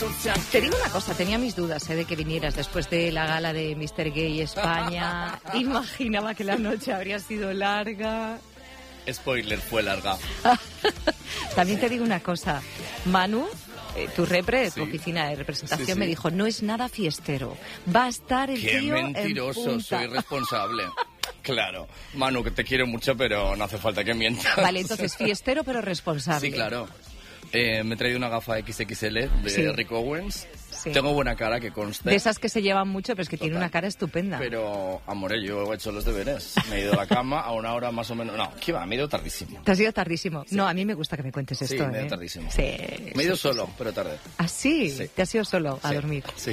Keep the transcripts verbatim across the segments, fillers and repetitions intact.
Te digo una cosa, tenía mis dudas ¿eh? de que vinieras después de la gala de míster Gay España. Imaginaba que la noche habría sido larga. Spoiler, fue larga. También te digo una cosa, Manu, eh, tu repre, Sí. tu oficina de representación, Sí, sí. me dijo, no es nada fiestero, va a estar el Qué tío mentiroso, en punta. soy responsable. Claro. Manu, que te quiero mucho, pero no hace falta que mientas. Vale, entonces fiestero pero responsable. Sí, claro. Eh, me he traído una gafa equis equis ele de Sí. Rick Owens. Sí. Tengo buena cara, que conste. De esas que se llevan mucho, pero es que tiene Total. una cara estupenda. Pero, amore, yo he hecho los deberes. Me he ido a la cama a una hora más o menos... No, ¿qué va? Me he ido tardísimo. Te has ido tardísimo. No, a mí me gusta que me cuentes Sí, esto. me he ido ¿eh? tardísimo. Sí. Me he ido sí, solo, sí. pero tarde. ¿Ah, sí? Sí. ¿Te has ido solo a Sí, dormir? Sí.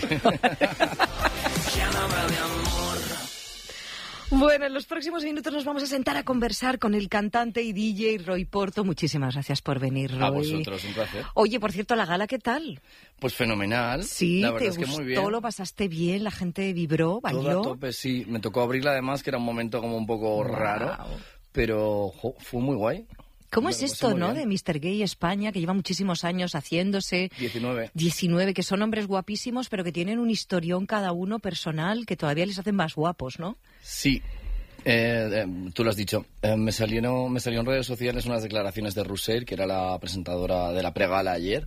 Bueno, en los próximos minutos nos vamos a sentar a conversar con el cantante y D J Roy Porto. Muchísimas gracias por venir, Roy. A vosotros, un placer. Oye, por cierto, la gala, ¿qué tal? Pues fenomenal. Sí, la verdad te es que gustó, muy bien. lo pasaste bien, la gente vibró, Todo a bailó. tope, sí. Me tocó abrirla además, que era un momento como un poco Wow. raro, pero jo, fue muy guay. ¿Cómo Me es lo pasé esto, muy no, bien. de míster Gay España, que lleva muchísimos años haciéndose? diecinueve. diecinueve, que son hombres guapísimos, pero que tienen un historión cada uno personal que todavía les hacen más guapos, ¿no? Sí. Eh, eh, tú lo has dicho. Eh, me, salieron, me salió en redes sociales unas declaraciones de Rusell, que era la presentadora de la pregala ayer,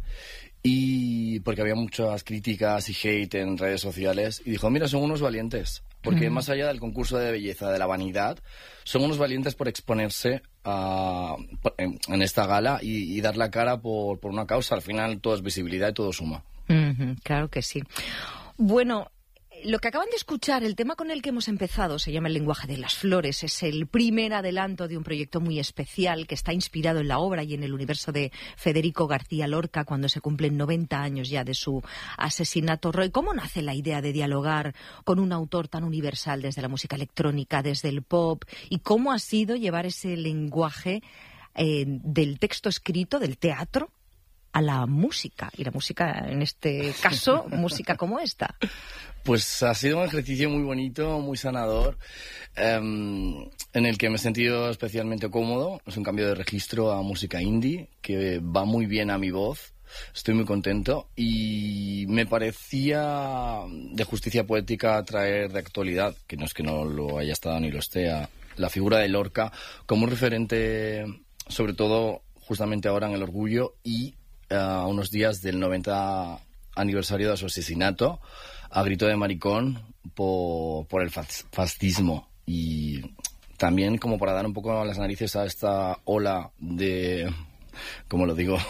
y porque había muchas críticas y hate en redes sociales, y dijo, mira, son unos valientes, porque Mm. más allá del concurso de belleza, de la vanidad, son unos valientes por exponerse a, en, en esta gala y, y dar la cara por, por una causa. Al final todo es visibilidad y todo suma. Ujú, claro que sí. Bueno, lo que acaban de escuchar, el tema con el que hemos empezado, se llama El lenguaje de las flores. Es el primer adelanto de un proyecto muy especial que está inspirado en la obra y en el universo de Federico García Lorca cuando se cumplen noventa años ya de su asesinato. Roy, ¿cómo nace la idea de dialogar con un autor tan universal desde la música electrónica, desde el pop? ¿Y cómo ha sido llevar ese lenguaje eh, del texto escrito, del teatro, a la música? Y la música, en este caso, música como esta. Pues ha sido un ejercicio muy bonito, muy sanador, eh, en el que me he sentido especialmente cómodo. Es un cambio de registro a música indie, que va muy bien a mi voz. Estoy muy contento y me parecía de justicia poética traer de actualidad, que no es que no lo haya estado ni lo esté, a la figura de Lorca como un referente, sobre todo justamente ahora en el orgullo y a unos días del noventa aniversario de su asesinato, a grito de maricón por, por el fas- fascismo, y también como para dar un poco las narices a esta ola de, ¿cómo lo digo?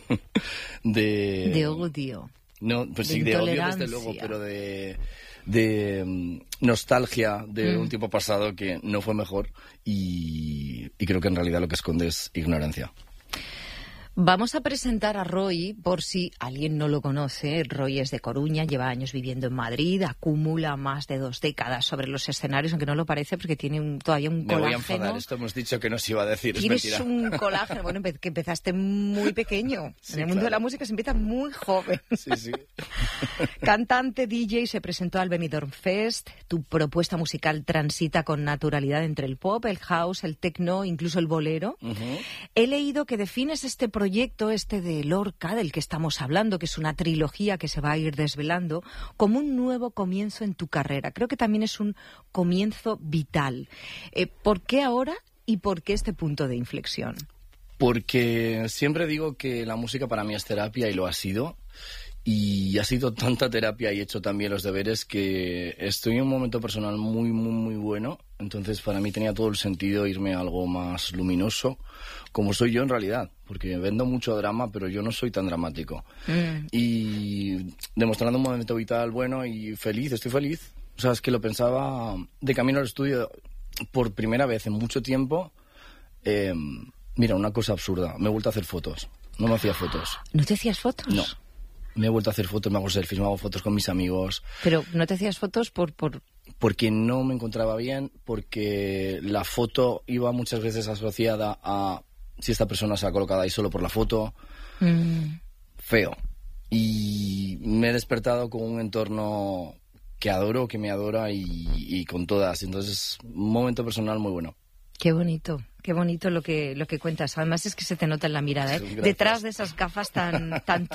de, De odio. no, pues de sí, de odio desde intolerancia. luego, pero de, de mm, nostalgia de Mm. un tiempo pasado que no fue mejor, y, y creo que en realidad lo que esconde es ignorancia. Vamos a presentar a Roy, por si alguien no lo conoce. Roy es de Coruña, lleva años viviendo en Madrid, acumula más de dos décadas sobre los escenarios, aunque no lo parece porque tiene un- todavía un Me voy a colágeno. enfadar, esto hemos dicho que no se iba a decir, es Tienes mentira. un colágeno, bueno, empe- que empezaste muy pequeño. Sí, en el mundo de la claro. música se empieza muy joven. Sí, sí. Cantante, D J, se presentó al Benidorm Fest. Tu propuesta musical transita con naturalidad entre el pop, el house, el techno, incluso el bolero. Ujú. He leído que defines este proyecto, este de Lorca, del que estamos hablando, que es una trilogía que se va a ir desvelando, como un nuevo comienzo en tu carrera. Creo que también es un comienzo vital. Eh, ¿Por qué ahora y por qué este punto de inflexión? Porque siempre digo que la música para mí es terapia, y lo ha sido. Y ha sido tanta terapia y he hecho también los deberes que estoy en un momento personal muy, muy, muy bueno. Entonces para mí tenía todo el sentido irme a algo más luminoso, como soy yo en realidad. Porque vendo mucho drama, pero yo no soy tan dramático. Mm. Y demostrando un momento vital bueno y feliz, estoy feliz. O sea, es que lo pensaba de camino al estudio por primera vez en mucho tiempo. Eh, mira, una cosa absurda, me he vuelto a hacer fotos. No me hacía fotos. ¿No te hacías fotos? No. Me he vuelto a hacer fotos, me hago selfies, me hago fotos con mis amigos. Pero ¿no te hacías fotos por...? por... Porque no me encontraba bien, porque la foto iba muchas veces asociada a si esta persona se ha colocado ahí solo por la foto. Mm. Feo. Y me he despertado con un entorno que adoro, que me adora y, y con todas. Entonces, un momento personal muy bueno. Qué bonito, qué bonito lo que, lo que cuentas. Además es que se te nota en la mirada, ¿eh? Gracias. Detrás de esas gafas tan, tan